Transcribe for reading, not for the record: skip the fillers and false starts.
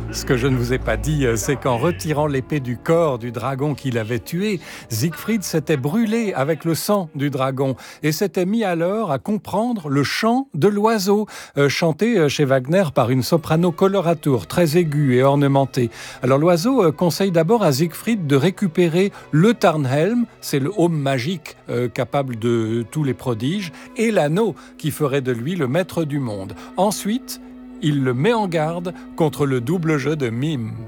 Ce que je ne vous ai pas dit, c'est qu'en retirant l'épée du corps du dragon qu'il avait tué, Siegfried s'était brûlé avec le sang du dragon et s'était mis alors à comprendre le chant de l'oiseau, chanté chez Wagner par une soprano coloratour très aiguë et ornementée. Alors l'oiseau conseille d'abord à Siegfried de récupérer le Tarnhelm, c'est le aume magique capable de tous les prodiges, et l'anneau qui ferait de lui le maître du monde. Ensuite, il le met en garde contre le double jeu de mime.